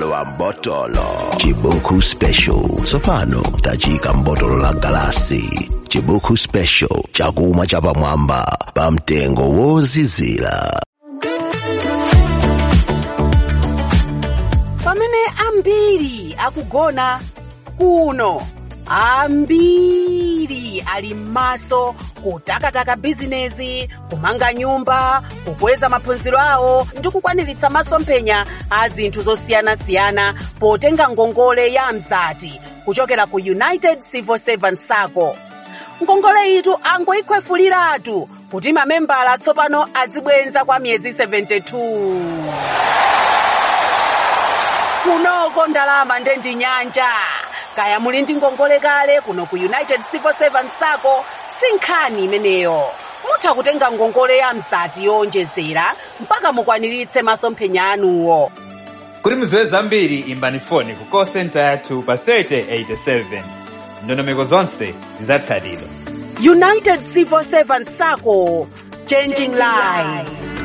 Aloha mbotolo Chibuku Special Sofano tajika mbotolo la galasi Chibuku Special chakuma chapa mwamba pamtengo wozizira. Pamene ambiri akugona kuno, ambiri ali maso kutakataka bizinesi, kumanga nyumba, kukweza maphunziro awo ndi kukwaniritsa masomphenya a zinthu zosiyana-siyana potenga ngongole ya mzati kuchokera ku United Civil Servants Sacco. Ngongole itu angoikhwefuliratu kuti mamembala tsopano adzibwenza kwa miyezi 72. Kunoko ndalama ndendi nyanja. Kaya muli ndi ngongole kale kuno ku United Civil Servants Sacco, sinkhani imeneyo. Mutha kutenga ngongole ya mzati yonjezera mpaka mukwaniritse masomphenya anuwo. Kuti mudziwe zambiri imbani foni ku call center yathu pa 3087. Ndondomeko zonse zidzatsatidwa. United Civil Servants Sacco, changing lives.